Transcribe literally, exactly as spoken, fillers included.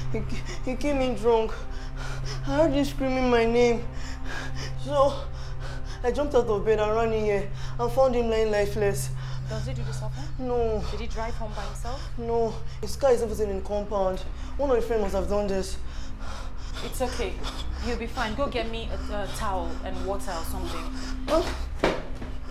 he, he came in drunk. I heard him screaming my name. So, I jumped out of bed and ran in here and found him lying lifeless. Does he do this often? No. Did he drive home by himself? No. His car is everything in the compound. One of the friends must have done this. It's okay. He'll be fine. Go get me a, a towel and water or something. Oh.